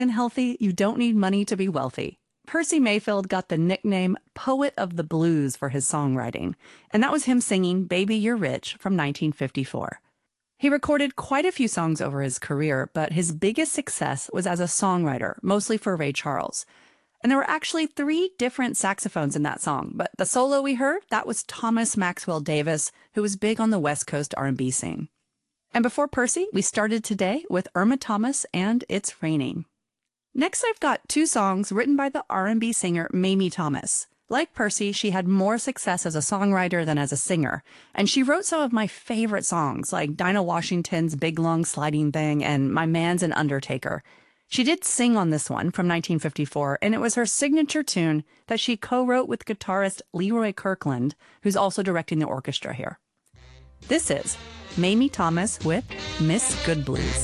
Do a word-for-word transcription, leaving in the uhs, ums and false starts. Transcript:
and healthy, you don't need money to be wealthy. Percy Mayfield got the nickname Poet of the Blues for his songwriting, and that was him singing Baby You're Rich from nineteen fifty-four. He recorded quite a few songs over his career, but his biggest success was as a songwriter, mostly for Ray Charles. And there were actually three different saxophones in that song, but the solo we heard, that was Thomas Maxwell Davis, who was big on the West Coast R and B scene. And before Percy, we started today with Irma Thomas and It's Raining. Next, I've got two songs written by the R and B singer Mamie Thomas. Like Percy, she had more success as a songwriter than as a singer, and she wrote some of my favorite songs like Dinah Washington's Big Long Sliding Thing and My Man's an Undertaker. She did sing on this one from nineteen fifty-four, and it was her signature tune that she co-wrote with guitarist Leroy Kirkland, who's also directing the orchestra here. This is Mamie Thomas with Miss Good Blues.